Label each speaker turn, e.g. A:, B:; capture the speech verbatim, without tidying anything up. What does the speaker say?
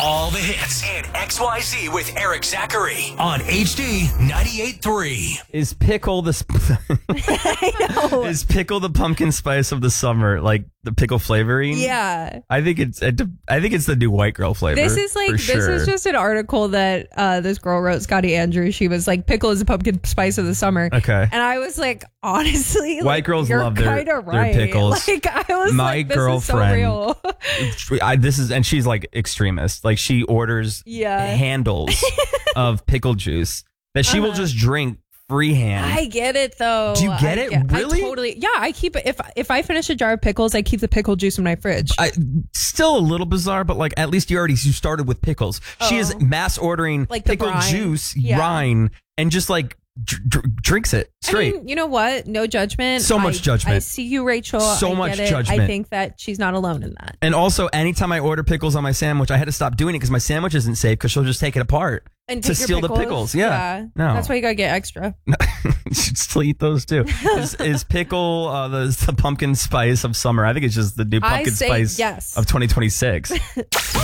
A: All the hits and X Y Z with Eric Zachary on H D ninety-eight point three.
B: Is pickle the sp-
C: I know.
B: is pickle the pumpkin spice of the summer, like the pickle flavoring?
C: Yeah.
B: I think it's I think it's the new white girl flavor.
C: This is like
B: for
C: this
B: sure.
C: is just an article that uh, this girl wrote, Scotty Andrews. She was like, "Pickle is the pumpkin spice of the summer."
B: Okay.
C: And I was like, honestly,
B: White
C: like,
B: girls
C: you're
B: love their-
C: kinda
B: their
C: right.
B: pickles.
C: Like I was
B: My
C: like, this
B: girlfriend-
C: is so real.
B: I, this is and she's like extremist. Like she orders
C: Yeah.
B: handles of pickle juice that she will
C: Uh-huh.
B: just drink freehand.
C: I get it though.
B: Do you get
C: I
B: it?
C: get-
B: Really?
C: I totally. Yeah, I keep it. If if I finish a jar of pickles, I keep the pickle juice in my fridge.
B: I, still a little bizarre, but like at least you already you started with pickles. She is
C: Oh.
B: mass ordering
C: Like the
B: pickle
C: brine?
B: juice,
C: Yeah.
B: brine, and just like dr- dr- drinks it straight.
C: I mean, you know what? No judgment.
B: So much
C: I-
B: judgment.
C: I see you, Rachel.
B: So
C: I
B: much
C: get it.
B: judgment.
C: I think that she's not alone in that.
B: And also, anytime I order pickles on my sandwich, I had to stop doing it because my sandwich isn't safe because she'll just take it apart
C: And
B: to
C: take your
B: steal the pickles. Yeah. No.
C: That's why you gotta get extra.
B: You should still eat those too. Is, is pickle uh, the, the pumpkin spice of summer? I think it's just the new
C: I
B: pumpkin
C: say
B: spice
C: yes.
B: of twenty twenty-six.